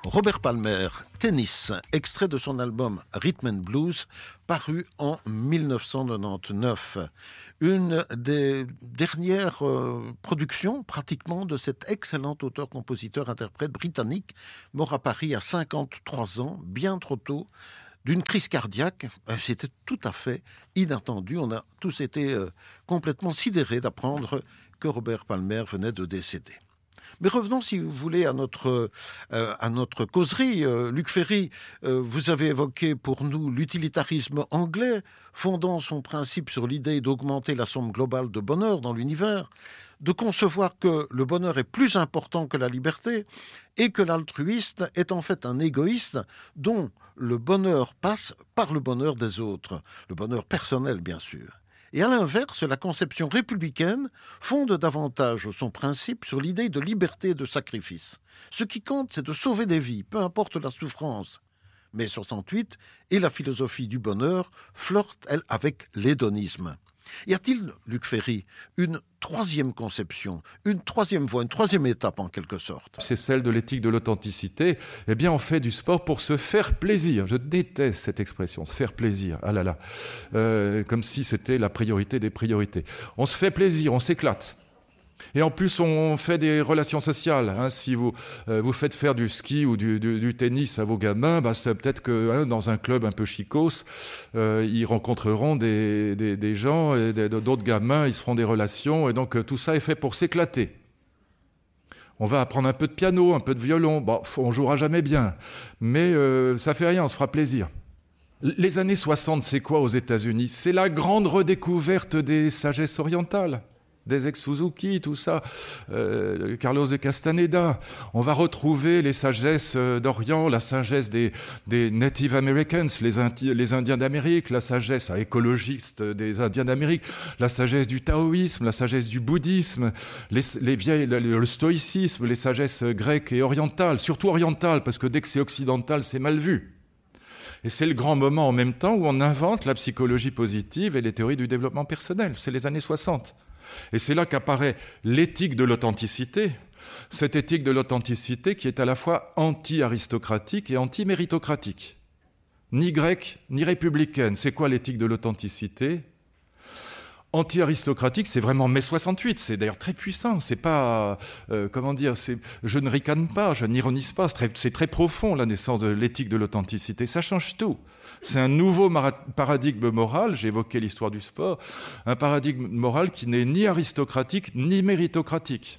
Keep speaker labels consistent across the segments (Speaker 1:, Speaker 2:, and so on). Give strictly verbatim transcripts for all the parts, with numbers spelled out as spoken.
Speaker 1: Robert Palmer, Tennis, extrait de son album Rhythm and Blues, paru en mille neuf cent quatre-vingt-dix-neuf. Une des dernières euh, productions, pratiquement, de cet excellent auteur-compositeur-interprète britannique, mort à Paris à cinquante-trois ans, bien trop tôt, d'une crise cardiaque. C'était tout à fait inattendu. On a tous été euh, complètement sidérés d'apprendre que Robert Palmer venait de décéder. Mais revenons, si vous voulez, à notre, euh, à notre causerie. Euh, Luc Ferry, euh, vous avez évoqué pour nous l'utilitarisme anglais, fondant son principe sur l'idée d'augmenter la somme globale de bonheur dans l'univers, de concevoir que le bonheur est plus important que la liberté et que l'altruiste est en fait un égoïste dont le bonheur passe par le bonheur des autres, le bonheur personnel bien sûr. Et à l'inverse, la conception républicaine fonde davantage son principe sur l'idée de liberté et de sacrifice. Ce qui compte, c'est de sauver des vies, peu importe la souffrance. Mais soixante-huit et la philosophie du bonheur flirtent, elle, avec l'hédonisme. Y a-t-il, Luc Ferry, une troisième conception, une troisième voie, une troisième étape en quelque sorte?
Speaker 2: C'est celle de l'éthique de l'authenticité. Eh bien, on fait du sport pour se faire plaisir. Je déteste cette expression, se faire plaisir. Ah là là, euh, comme si c'était la priorité des priorités. On se fait plaisir, on s'éclate. Et en plus, on fait des relations sociales. Hein. Si vous euh, vous faites faire du ski ou du, du, du tennis à vos gamins, bah, c'est peut-être que hein, dans un club un peu chicos, euh, ils rencontreront des, des, des gens, et des, d'autres gamins, ils se feront des relations. Et donc, euh, tout ça est fait pour s'éclater. On va apprendre un peu de piano, un peu de violon. Bon, on jouera jamais bien. Mais euh, ça fait rien, on se fera plaisir. Les années soixante, c'est quoi aux États-Unis? C'est la grande redécouverte des sagesses orientales. Des ex-Suzuki, tout ça, euh, Carlos de Castaneda. On va retrouver les sagesses d'Orient, la sagesse des, des Native Americans, les, Indi- les Indiens d'Amérique, la sagesse écologiste des Indiens d'Amérique, la sagesse du taoïsme, la sagesse du bouddhisme, les, les vieilles, le, le stoïcisme, les sagesses grecques et orientales, surtout orientales, parce que dès que c'est occidental, c'est mal vu. Et c'est le grand moment en même temps où on invente la psychologie positive et les théories du développement personnel. C'est les années soixante. Et c'est là qu'apparaît l'éthique de l'authenticité, cette éthique de l'authenticité qui est à la fois anti-aristocratique et anti-méritocratique. Ni grecque, ni républicaine. C'est quoi l'éthique de l'authenticité ? Anti-aristocratique, c'est vraiment mai soixante-huit, c'est d'ailleurs très puissant, c'est pas, euh, comment dire, c'est, je ne ricane pas, je n'ironise pas, c'est très, c'est très profond la naissance de l'éthique de l'authenticité, ça change tout. C'est un nouveau mara- paradigme moral, j'ai évoqué l'histoire du sport, un paradigme moral qui n'est ni aristocratique ni méritocratique.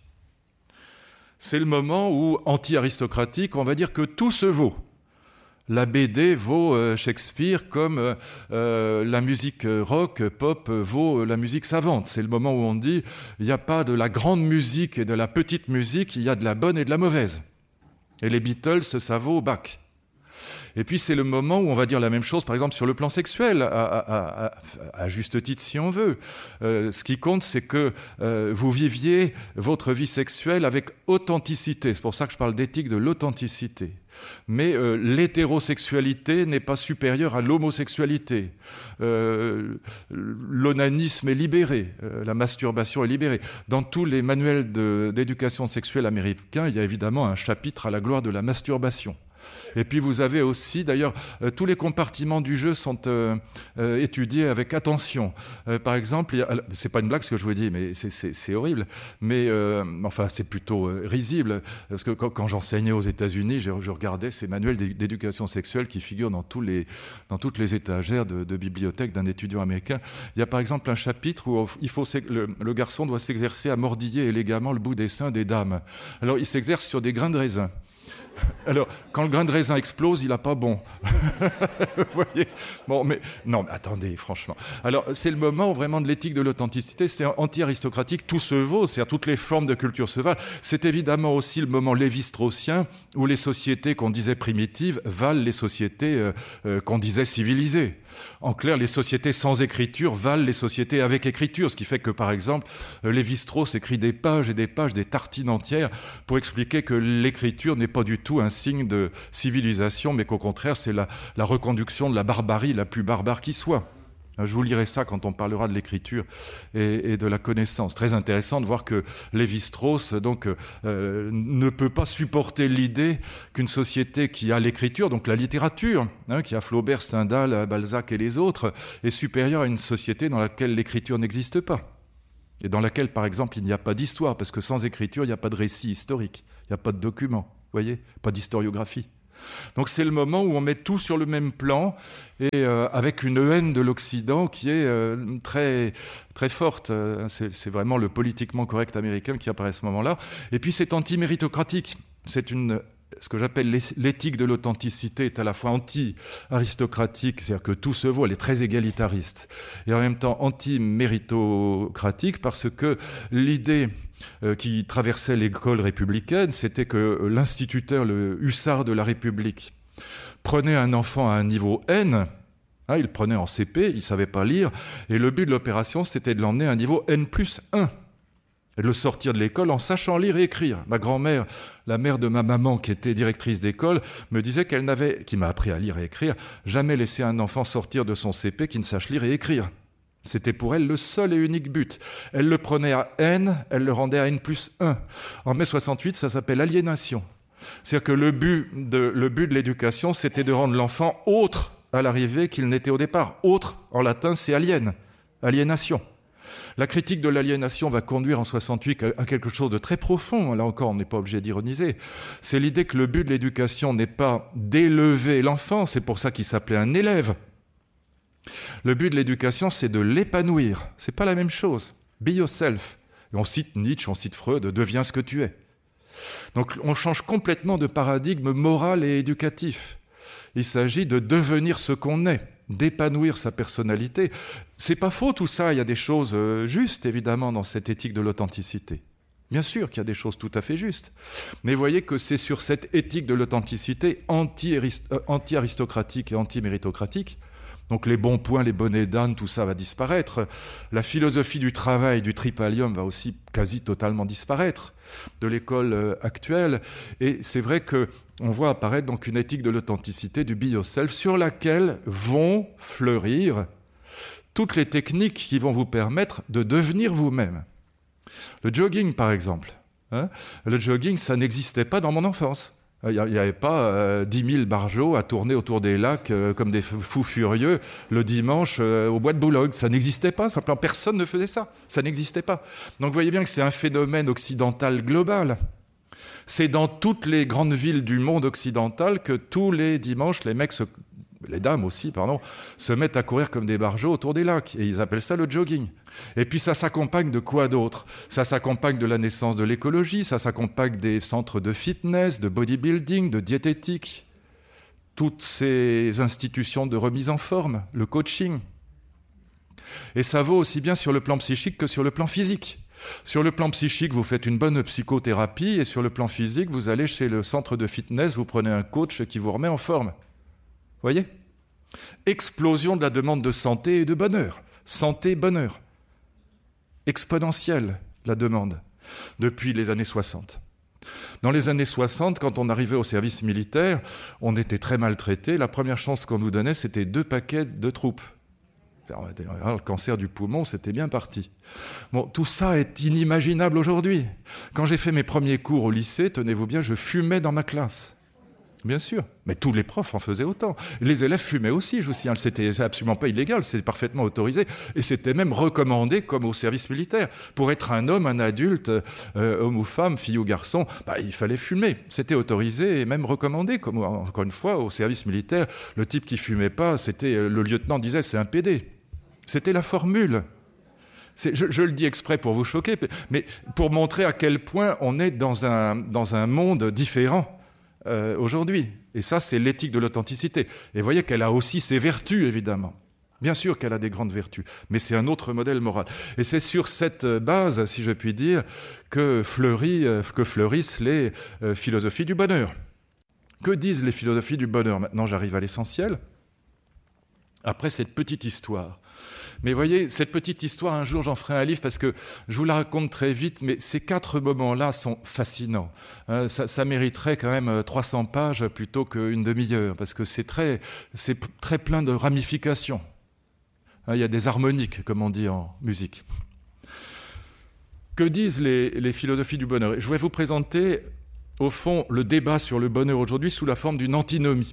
Speaker 2: C'est le moment où, anti-aristocratique, on va dire que tout se vaut. La B D vaut euh, Shakespeare comme euh, euh, la musique rock, pop euh, vaut euh, la musique savante. C'est le moment où on dit il n'y a pas de la grande musique et de la petite musique, il y a de la bonne et de la mauvaise. Et les Beatles, ça vaut Bach. Et puis c'est le moment où on va dire la même chose, par exemple, sur le plan sexuel, à, à, à, à juste titre si on veut. Euh, ce qui compte, c'est que euh, vous viviez votre vie sexuelle avec authenticité. C'est pour ça que je parle d'éthique de l'authenticité. Mais euh, l'hétérosexualité n'est pas supérieure à l'homosexualité. Euh, l'onanisme est libéré, euh, la masturbation est libérée. Dans tous les manuels de, d'éducation sexuelle américains, il y a évidemment un chapitre à la gloire de la masturbation. Et puis vous avez aussi, d'ailleurs, euh, tous les compartiments du jeu sont euh, euh, étudiés avec attention. Euh, par exemple, il y a, c'est pas une blague ce que je vous dis, mais c'est, c'est, c'est horrible. Mais euh, enfin, c'est plutôt euh, risible parce que quand, quand j'enseignais aux États-Unis, je, je regardais ces manuels d'éducation sexuelle qui figurent dans tous les dans toutes les étagères de, de bibliothèque d'un étudiant américain. Il y a par exemple un chapitre où il faut le, le garçon doit s'exercer à mordiller élégamment le bout des seins des dames. Alors il s'exerce sur des grains de raisin. Alors, quand le grain de raisin explose, il n'a pas bon. Vous voyez ? Bon, mais non, mais attendez, franchement. Alors, c'est le moment vraiment de l'éthique de l'authenticité. C'est anti-aristocratique, tout se vaut, c'est-à-dire toutes les formes de culture se valent. C'est évidemment aussi le moment lévi-straussien où les sociétés qu'on disait primitives valent les sociétés euh, euh, qu'on disait civilisées. En clair, les sociétés sans écriture valent les sociétés avec écriture, ce qui fait que, par exemple, Lévi-Strauss écrit des pages et des pages, des tartines entières, pour expliquer que l'écriture n'est pas du tout un signe de civilisation, mais qu'au contraire, c'est la, la reconduction de la barbarie la plus barbare qui soit. Je vous lirai ça quand on parlera de l'écriture et, et de la connaissance. Très intéressant de voir que Lévi-Strauss donc, euh, ne peut pas supporter l'idée qu'une société qui a l'écriture, donc la littérature, hein, qui a Flaubert, Stendhal, Balzac et les autres, est supérieure à une société dans laquelle l'écriture n'existe pas. Et dans laquelle, par exemple, il n'y a pas d'histoire, parce que sans écriture, il n'y a pas de récit historique, il n'y a pas de document, vous voyez, pas d'historiographie. Donc c'est le moment où on met tout sur le même plan et euh, avec une haine de l'Occident qui est euh, très, très forte. C'est, c'est vraiment le politiquement correct américain qui apparaît à ce moment-là. Et puis c'est anti-méritocratique. C'est une, ce que j'appelle l'éthique de l'authenticité est à la fois anti-aristocratique, c'est-à-dire que tout se vaut, elle est très égalitariste, et en même temps anti-méritocratique parce que l'idée qui traversait l'école républicaine, c'était que l'instituteur, le hussard de la République, prenait un enfant à un niveau N, hein, il le prenait en C P, il ne savait pas lire, et le but de l'opération, c'était de l'emmener à un niveau N plus un, et de le sortir de l'école en sachant lire et écrire. Ma grand-mère, la mère de ma maman, qui était directrice d'école, me disait qu'elle n'avait, qui m'a appris à lire et écrire, jamais laissé un enfant sortir de son C P qui ne sache lire et écrire. C'était pour elle le seul et unique but. Elle le prenait à N, elle le rendait à N plus un. En mai soixante-huit, ça s'appelle aliénation. C'est-à-dire que le but de, le but de l'éducation, c'était de rendre l'enfant autre à l'arrivée qu'il n'était au départ. Autre, en latin, c'est alien, aliénation. La critique de l'aliénation va conduire en soixante-huit à quelque chose de très profond. Là encore, on n'est pas obligé d'ironiser. C'est l'idée que le but de l'éducation n'est pas d'élever l'enfant, c'est pour ça qu'il s'appelait un élève. Le but de l'éducation, c'est de l'épanouir. C'est pas la même chose. Be yourself. Et on cite Nietzsche, on cite Freud, deviens ce que tu es. Donc on change complètement de paradigme moral et éducatif. Il s'agit de devenir ce qu'on est, d'épanouir sa personnalité. C'est pas faux tout ça, il y a des choses justes évidemment dans cette éthique de l'authenticité. Bien sûr qu'il y a des choses tout à fait justes. Mais voyez que c'est sur cette éthique de l'authenticité anti-aristocratique et anti-méritocratique. Donc les bons points, les bonnets d'âne, tout ça va disparaître. La philosophie du travail, du tripalium va aussi quasi totalement disparaître de l'école actuelle. Et c'est vrai qu'on voit apparaître donc une éthique de l'authenticité, du be yourself, sur laquelle vont fleurir toutes les techniques qui vont vous permettre de devenir vous-même. Le jogging, par exemple. Hein, le jogging, ça n'existait pas dans mon enfance. Il n'y avait pas euh, dix mille barjots à tourner autour des lacs euh, comme des fous furieux le dimanche euh, au bois de Boulogne. Ça n'existait pas, simplement personne ne faisait ça. Ça n'existait pas. Donc vous voyez bien que c'est un phénomène occidental global. C'est dans toutes les grandes villes du monde occidental que tous les dimanches, les mecs, se, les dames aussi, pardon, se mettent à courir comme des barjots autour des lacs. Et ils appellent ça le jogging. Et puis ça s'accompagne de quoi d'autre ? Ça s'accompagne de la naissance de l'écologie, ça s'accompagne des centres de fitness, de bodybuilding, de diététique, toutes ces institutions de remise en forme, le coaching. Et ça vaut aussi bien sur le plan psychique que sur le plan physique. Sur le plan psychique, vous faites une bonne psychothérapie et sur le plan physique, vous allez chez le centre de fitness, vous prenez un coach qui vous remet en forme. Vous voyez ? Explosion de la demande de santé et de bonheur. Santé, bonheur. Exponentielle, la demande, depuis les années soixante. Dans les années soixante, quand on arrivait au service militaire, on était très maltraité. La première chance qu'on nous donnait, c'était deux paquets de troupes. Le cancer du poumon, c'était bien parti. Bon, tout ça est inimaginable aujourd'hui. Quand j'ai fait mes premiers cours au lycée, tenez-vous bien, je fumais dans ma classe. Bien sûr, mais tous les profs en faisaient autant. Les élèves fumaient aussi, je vous signale, c'était absolument pas illégal, c'était parfaitement autorisé, et c'était même recommandé comme au service militaire. Pour être un homme, un adulte, euh, homme ou femme, fille ou garçon, bah, il fallait fumer. C'était autorisé et même recommandé, comme encore une fois, au service militaire, le type qui fumait pas, c'était, le lieutenant disait, c'est un pédé. C'était la formule. C'est, je, je le dis exprès pour vous choquer, mais pour montrer à quel point on est dans un, dans un monde différent. Euh, aujourd'hui. Et ça, c'est l'éthique de l'authenticité. Et vous voyez qu'elle a aussi ses vertus, évidemment. Bien sûr qu'elle a des grandes vertus, mais c'est un autre modèle moral. Et c'est sur cette base, si je puis dire, que, fleurit, que fleurissent les euh, philosophies du bonheur. Que disent les philosophies du bonheur ? Maintenant, j'arrive à l'essentiel. Après cette petite histoire. Mais vous voyez, cette petite histoire, un jour j'en ferai un livre parce que je vous la raconte très vite, mais ces quatre moments-là sont fascinants. Euh, ça, ça mériterait quand même trois cents pages plutôt qu'une demi-heure, parce que c'est très, c'est très plein de ramifications. Il y a des harmoniques, comme on dit en musique. Que disent les, les philosophies du bonheur? Je vais vous présenter, au fond, le débat sur le bonheur aujourd'hui sous la forme d'une antinomie.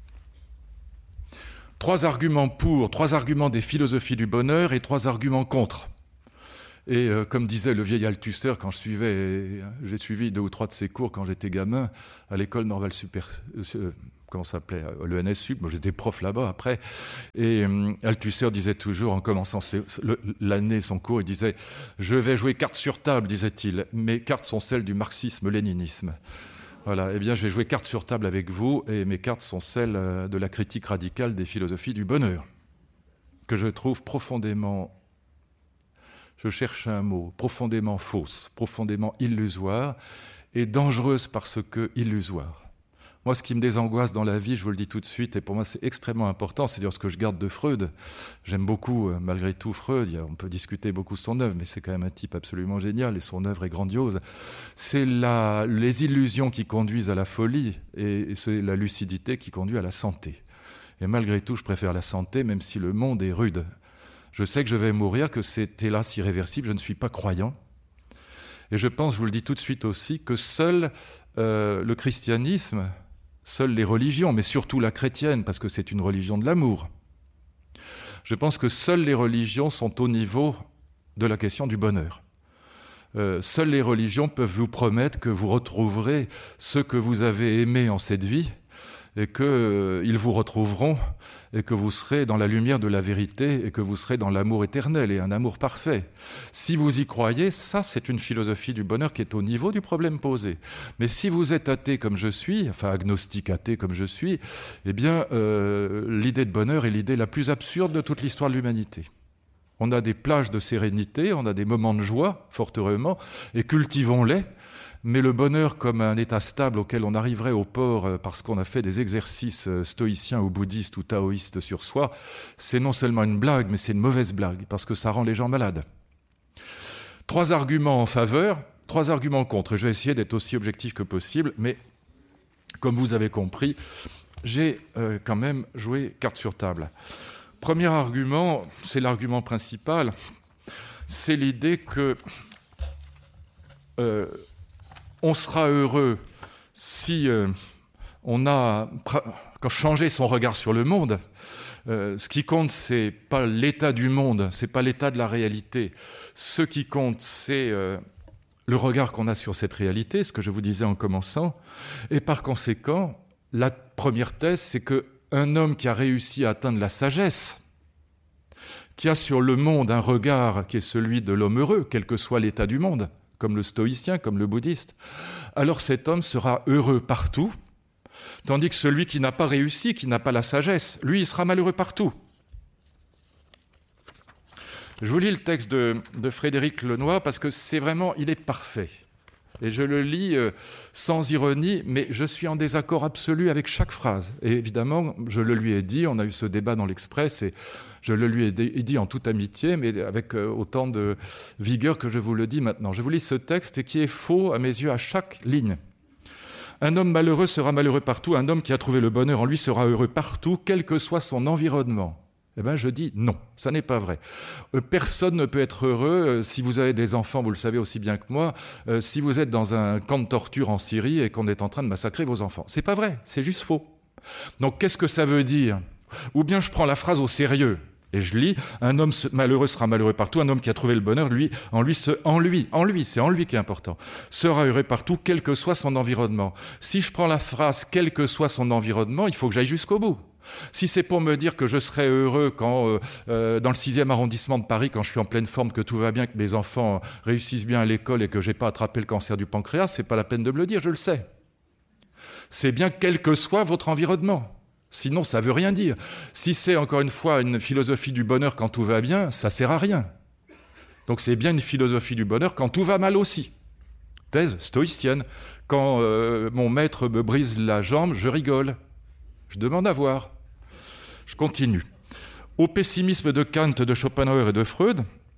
Speaker 2: Trois arguments pour, trois arguments des philosophies du bonheur et trois arguments contre. Et euh, comme disait le vieil Althusser, quand je suivais, j'ai suivi deux ou trois de ses cours quand j'étais gamin, à l'école Norval Super... Euh, comment ça s'appelait, le N S Sup, moi j'étais prof là-bas après, et euh, Althusser disait toujours, en commençant ses, le, l'année, son cours, il disait « Je vais jouer cartes sur table », disait-il, « mes cartes sont celles du marxisme-léninisme ». Voilà, eh bien je vais jouer cartes sur table avec vous, et mes cartes sont celles de la critique radicale des philosophies du bonheur, que je trouve profondément, je cherche un mot, profondément fausse, profondément illusoire, et dangereuse parce que illusoire. Moi, ce qui me désangoisse dans la vie, je vous le dis tout de suite, et pour moi c'est extrêmement important, c'est dire ce que je garde de Freud. J'aime beaucoup, malgré tout, Freud. On peut discuter beaucoup de son œuvre, mais c'est quand même un type absolument génial, et son œuvre est grandiose. C'est la, les illusions qui conduisent à la folie, et c'est la lucidité qui conduit à la santé. Et malgré tout, je préfère la santé, même si le monde est rude. Je sais que je vais mourir, que c'est hélas irréversible, je ne suis pas croyant. Et je pense, je vous le dis tout de suite aussi, que seul euh, le christianisme... Seules les religions, mais surtout la chrétienne, parce que c'est une religion de l'amour. Je pense que seules les religions sont au niveau de la question du bonheur. Euh, seules les religions peuvent vous promettre que vous retrouverez ce que vous avez aimé en cette vie, et qu'ils euh, vous retrouveront, et que vous serez dans la lumière de la vérité, et que vous serez dans l'amour éternel, et un amour parfait. Si vous y croyez, ça c'est une philosophie du bonheur qui est au niveau du problème posé. Mais si vous êtes athée comme je suis, enfin agnostique athée comme je suis, eh bien euh, l'idée de bonheur est l'idée la plus absurde de toute l'histoire de l'humanité. On a des plages de sérénité, on a des moments de joie, fort heureusement, et cultivons-les. Mais le bonheur comme un état stable auquel on arriverait au port parce qu'on a fait des exercices stoïciens ou bouddhistes ou taoïstes sur soi, c'est non seulement une blague, mais c'est une mauvaise blague, parce que ça rend les gens malades. Trois arguments en faveur, trois arguments contre. Je vais essayer d'être aussi objectif que possible, mais comme vous avez compris, j'ai euh, quand même joué carte sur table. Premier argument, c'est l'argument principal, c'est l'idée que... Euh, on sera heureux si euh, on a quand changé son regard sur le monde. Euh, ce qui compte, c'est pas l'état du monde, c'est pas l'état de la réalité. Ce qui compte, c'est euh, le regard qu'on a sur cette réalité, ce que je vous disais en commençant. Et par conséquent, la première thèse, c'est qu'un homme qui a réussi à atteindre la sagesse, qui a sur le monde un regard qui est celui de l'homme heureux, quel que soit l'état du monde, comme le stoïcien, comme le bouddhiste, alors cet homme sera heureux partout, tandis que celui qui n'a pas réussi, qui n'a pas la sagesse, lui, il sera malheureux partout. Je vous lis le texte de, de Frédéric Lenoir, parce que c'est vraiment, il est parfait. Et je le lis euh, sans ironie, mais je suis en désaccord absolu avec chaque phrase. Et évidemment, je le lui ai dit, on a eu ce débat dans l'Express, et je le lui ai dit en toute amitié, mais avec euh, autant de vigueur que je vous le dis maintenant. Je vous lis ce texte qui est faux à mes yeux à chaque ligne. Un homme malheureux sera malheureux partout, un homme qui a trouvé le bonheur en lui sera heureux partout, quel que soit son environnement. Eh bien, je dis non, ça n'est pas vrai. Euh, personne ne peut être heureux. Euh, si vous avez des enfants, vous le savez aussi bien que moi, euh, si vous êtes dans un camp de torture en Syrie et qu'on est en train de massacrer vos enfants. C'est pas vrai, c'est juste faux. Donc, qu'est-ce que ça veut dire? Ou bien je prends la phrase au sérieux et je lis « Un homme malheureux sera malheureux partout, un homme qui a trouvé le bonheur, lui, en lui, se, en lui, en lui, c'est en lui qui est important, sera heureux partout, quel que soit son environnement. » Si je prends la phrase « quel que soit son environnement », il faut que j'aille jusqu'au bout. Si c'est pour me dire que je serai heureux quand, euh, euh, dans le sixième arrondissement de Paris, quand je suis en pleine forme, que tout va bien, que mes enfants réussissent bien à l'école et que je n'ai pas attrapé le cancer du pancréas, c'est pas la peine de me le dire, je le sais. C'est bien quel que soit votre environnement. Sinon, ça ne veut rien dire. Si c'est, encore une fois, une philosophie du bonheur quand tout va bien, ça ne sert à rien. Donc c'est bien une philosophie du bonheur quand tout va mal aussi. Thèse stoïcienne. Quand euh, mon maître me brise la jambe, je rigole. Je demande à voir. Je continue. Au pessimisme de Kant, de Schopenhauer et de Freud,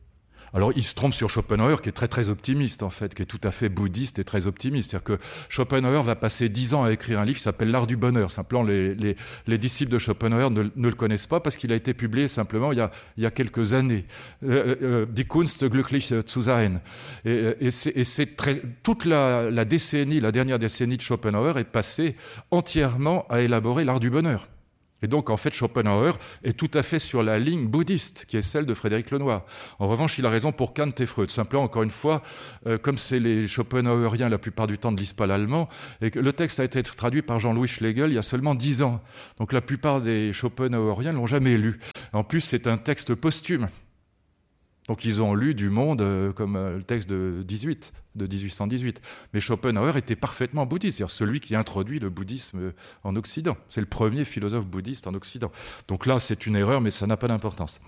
Speaker 2: Alors, il se trompe sur Schopenhauer, qui est très très optimiste, en fait, qui est tout à fait bouddhiste et très optimiste. C'est-à-dire que Schopenhauer va passer dix ans à écrire un livre qui s'appelle L'Art du bonheur. Simplement, les, les, les disciples de Schopenhauer ne, ne le connaissent pas parce qu'il a été publié simplement il y a, il y a quelques années. Euh, euh, Die Kunst, glücklich zu sein. Et, et c'est, et c'est très, toute la, la décennie, la dernière décennie de Schopenhauer est passée entièrement à élaborer l'art du bonheur. Et donc, en fait, Schopenhauer est tout à fait sur la ligne bouddhiste, qui est celle de Frédéric Lenoir. En revanche, il a raison pour Kant et Freud. Simplement, encore une fois, euh, comme c'est les Schopenhaueriens, la plupart du temps ne lisent pas l'allemand, et que le texte a été traduit par Jean-Louis Schlegel il y a seulement dix ans. Donc, la plupart des Schopenhaueriens ne l'ont jamais lu. En plus, c'est un texte posthume. Donc, ils ont lu du Monde euh, comme euh, le texte de dix-huit, de dix-huit cent dix-huit. Mais Schopenhauer était parfaitement bouddhiste, c'est-à-dire celui qui introduit le bouddhisme en Occident. C'est le premier philosophe bouddhiste en Occident. Donc là, c'est une erreur, mais ça n'a pas d'importance.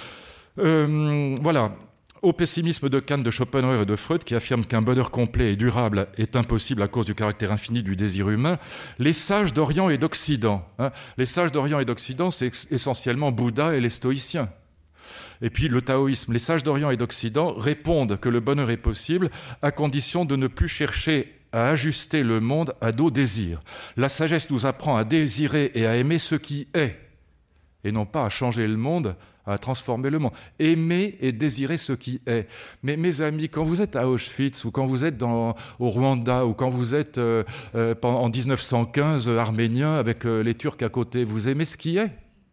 Speaker 2: Euh, voilà. Au pessimisme de Kant, de Schopenhauer et de Freud, qui affirment qu'un bonheur complet et durable est impossible à cause du caractère infini du désir humain, les sages d'Orient et d'Occident, hein, les sages d'Orient et d'Occident, c'est essentiellement Bouddha et les stoïciens. Et puis le taoïsme, les sages d'Orient et d'Occident répondent que le bonheur est possible à condition de ne plus chercher à ajuster le monde à nos désirs. La sagesse nous apprend à désirer et à aimer ce qui est, et non pas à changer le monde, à transformer le monde. Aimer et désirer ce qui est. Mais mes amis, quand vous êtes à Auschwitz, ou quand vous êtes dans, au Rwanda, ou quand vous êtes euh, euh, en dix-neuf cent quinze euh, arménien avec euh, les Turcs à côté, vous aimez ce qui est?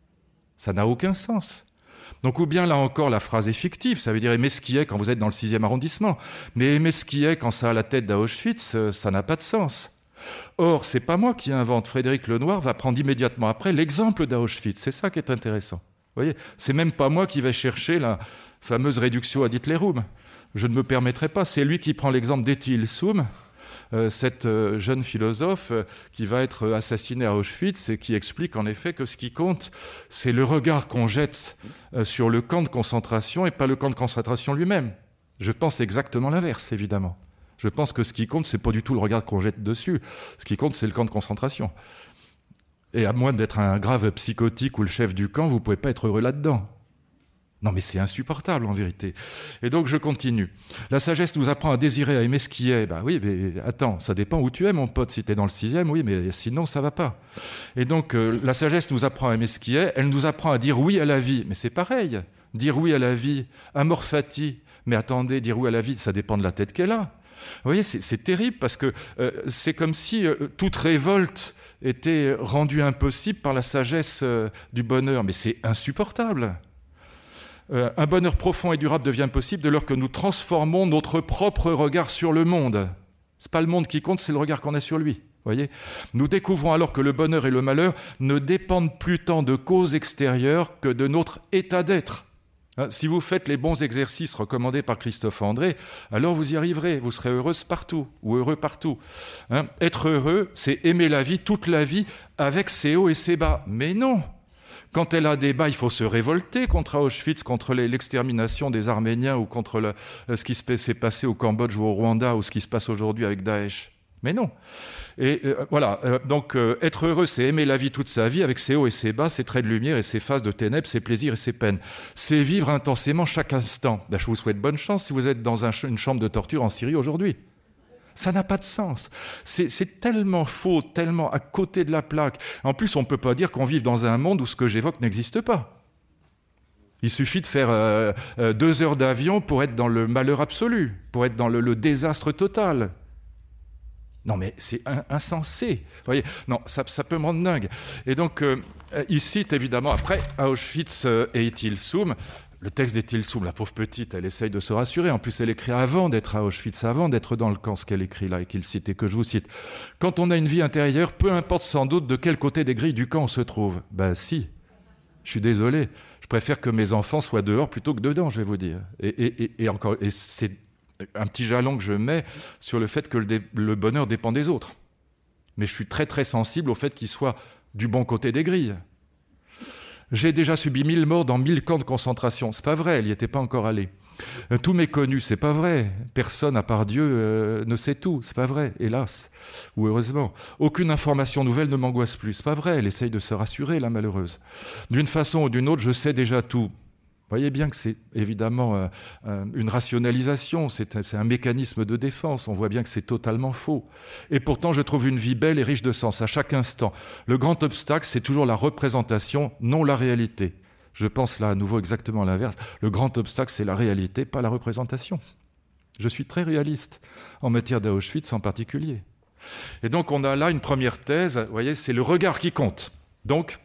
Speaker 2: Ça n'a aucun sens. Donc, ou bien là encore, la phrase est fictive, ça veut dire aimer ce qui est quand vous êtes dans le sixième arrondissement. Mais aimer ce qui est quand ça a la tête d'Auschwitz, ça n'a pas de sens. Or, c'est pas moi qui invente. Frédéric Lenoir va prendre immédiatement après l'exemple d'Auschwitz. C'est ça qui est intéressant. Vous voyez, c'est même pas moi qui vais chercher la fameuse réduction ad Hitlerum. Je ne me permettrai pas. C'est lui qui prend l'exemple d'Etty Hillesum, Euh, cette euh, jeune philosophe euh, qui va être assassinée à Auschwitz et qui explique en effet que ce qui compte, c'est le regard qu'on jette euh, sur le camp de concentration et pas le camp de concentration lui-même. Je pense exactement l'inverse, évidemment. Je pense que ce qui compte, c'est pas du tout le regard qu'on jette dessus. Ce qui compte, c'est le camp de concentration. Et à moins d'être un grave psychotique ou le chef du camp, vous pouvez pas être heureux là-dedans. Non, mais c'est insupportable, en vérité. Et donc, je continue. La sagesse nous apprend à désirer, à aimer ce qui est. Ben oui, mais attends, ça dépend où tu es, mon pote. Si tu es dans le sixième, oui, mais sinon, ça va pas. Et donc, euh, la sagesse nous apprend à aimer ce qui est. Elle nous apprend à dire oui à la vie. Mais c'est pareil. Dire oui à la vie. Amor fati. Mais attendez, dire oui à la vie, ça dépend de la tête qu'elle a. Vous voyez, c'est, c'est terrible parce que euh, c'est comme si euh, toute révolte était rendue impossible par la sagesse euh, du bonheur. Mais c'est insupportable. Euh, un bonheur profond et durable devient possible dès lors que nous transformons notre propre regard sur le monde. Ce n'est pas le monde qui compte, c'est le regard qu'on a sur lui. Voyez ? Nous découvrons alors que le bonheur et le malheur ne dépendent plus tant de causes extérieures que de notre état d'être. Hein, si vous faites les bons exercices recommandés par Christophe André, alors vous y arriverez, vous serez heureuse partout, ou heureux partout. Hein, être heureux, c'est aimer la vie, toute la vie, avec ses hauts et ses bas. Mais non ! Quand elle a des bas, il faut se révolter contre Auschwitz, contre l'extermination des Arméniens ou contre le, ce qui s'est passé au Cambodge ou au Rwanda ou ce qui se passe aujourd'hui avec Daesh. Mais non. Et euh, voilà, euh, donc euh, être heureux, c'est aimer la vie toute sa vie avec ses hauts et ses bas, ses traits de lumière et ses phases de ténèbres, ses plaisirs et ses peines. C'est vivre intensément chaque instant. Ben, je vous souhaite bonne chance si vous êtes dans un, une chambre de torture en Syrie aujourd'hui. Ça n'a pas de sens. C'est, c'est tellement faux, tellement à côté de la plaque. En plus, on ne peut pas dire qu'on vive dans un monde où ce que j'évoque n'existe pas. Il suffit de faire euh, euh, deux heures d'avion pour être dans le malheur absolu, pour être dans le, le désastre total. Non, mais c'est in, insensé. Vous voyez, non, ça, ça peut me rendre dingue. Et donc, euh, il cite évidemment, après, Auschwitz euh, et Etty Hillesum, le texte d'Etty Hillesum, la pauvre petite, elle essaye de se rassurer. En plus, elle écrit avant d'être à Auschwitz, avant d'être dans le camp, ce qu'elle écrit là et qu'il cite et que je vous cite. Quand on a une vie intérieure, peu importe sans doute de quel côté des grilles du camp on se trouve. Ben si, je suis désolé. Je préfère que mes enfants soient dehors plutôt que dedans, je vais vous dire. Et, et, et, et encore, et c'est un petit jalon que je mets sur le fait que le, dé, le bonheur dépend des autres. Mais je suis très très sensible au fait qu'ils soient du bon côté des grilles. J'ai déjà subi mille morts dans mille camps de concentration. C'est pas vrai, elle n'y était pas encore allée. Euh, tout m'est connu, c'est pas vrai. Personne à part Dieu euh, ne sait tout, c'est pas vrai, hélas, ou heureusement. Aucune information nouvelle ne m'angoisse plus, c'est pas vrai. Elle essaye de se rassurer, la malheureuse. D'une façon ou d'une autre, je sais déjà tout. Vous voyez bien que c'est évidemment euh, euh, une rationalisation, c'est un, c'est un mécanisme de défense. On voit bien que c'est totalement faux. Et pourtant, je trouve une vie belle et riche de sens à chaque instant. Le grand obstacle, c'est toujours la représentation, non la réalité. Je pense là à nouveau exactement l'inverse. Le grand obstacle, c'est la réalité, pas la représentation. Je suis très réaliste, en matière d'Auschwitz en particulier. Et donc on a là une première thèse, vous voyez, c'est le regard qui compte. Donc,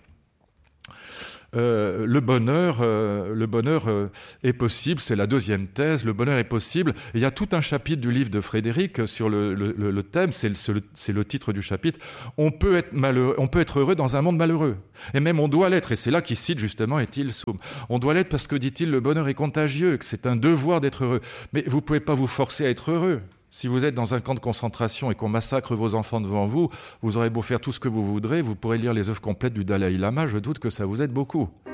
Speaker 2: Euh, le bonheur, euh, le bonheur euh, est possible, c'est la deuxième thèse, le bonheur est possible. Et il y a tout un chapitre du livre de Frédéric sur le, le, le thème, c'est le, c'est le titre du chapitre, on peut, être malheureux, on peut être heureux dans un monde malheureux. Et même on doit l'être, et c'est là qu'il cite justement Ethel Soum. On doit l'être parce que, dit-il, le bonheur est contagieux, que c'est un devoir d'être heureux. Mais vous ne pouvez pas vous forcer à être heureux. Si vous êtes dans un camp de concentration et qu'on massacre vos enfants devant vous, vous aurez beau faire tout ce que vous voudrez, vous pourrez lire les œuvres complètes du Dalai Lama, je doute que ça vous aide beaucoup.